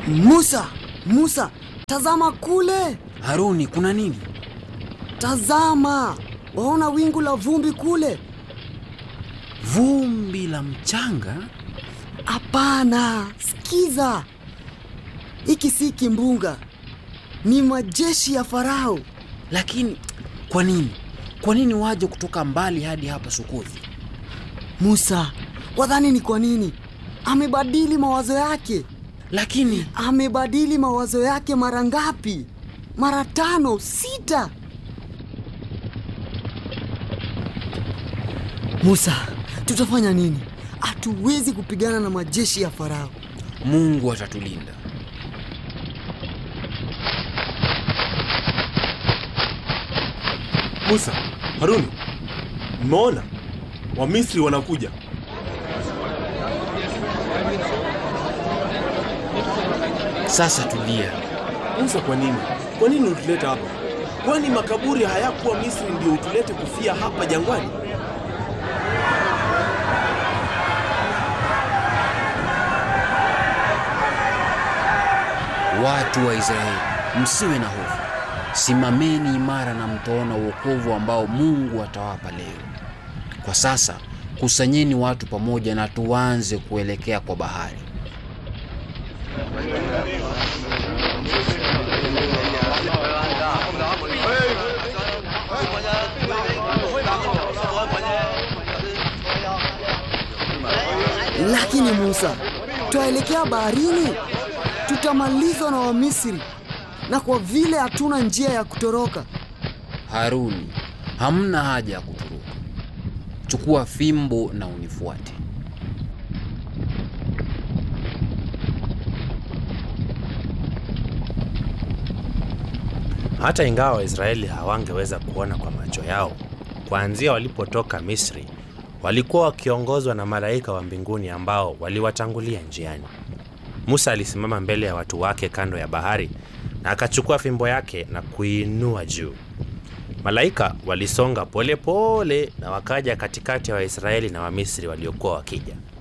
Musa, tazama kule. Haruni, kuna nini? Tazama, waona wingu la vumbi kule? Vumbi la mchanga? Hapana, sikiza. Hiki si kimbunga, ni majeshi ya Farao. Lakini kwa nini? Kwa nini waje kutoka mbali hadi hapa Sukothi? Musa, wadhani ni kwa nini? Amebadili mawazo yake. Lakini amebadili mawazo yake mara ngapi? Mara 5, 6. Musa, tutafanya nini? Hatuwezi kupigana na majeshi ya Farao. Mungu atatulinda. Musa, Haruni, mmeona? Wamisri wanakuja. Sasa tulia. Musa, kwa nini? Kwa nini utuleta hapa? Kwani makaburi hayakuwa Misri ndio utulete kufia hapa jangwani? Watu wa Israeli, msiwe na hofu. Simameni imara na mtaona wokovu ambao Mungu atawapa leo. Kwa sasa, kusanyeni watu pamoja na tuanze kuelekea kwa bahari. Lakini Musa, tuelekea baharini, tutamalizwa na Wamisri, na kwa vile hatuna njia ya kutoroka. Haruni, hamna haja ya kutoroka. Chukua fimbo na unifuate. Hata ingawa Waisraeli hawangeweza kuona kwa macho yao, kuanzia walipotoka Misri, walikuwa wakiongozwa na malaika wa mbinguni ambao waliwatangulia njiani. Musa alisimama mbele ya watu wake kando ya bahari na akachukua fimbo yake na kuinua juu. Malaika walisonga pole pole na wakaja katikati ya Waisraeli na Wamisri waliokuwa wakija.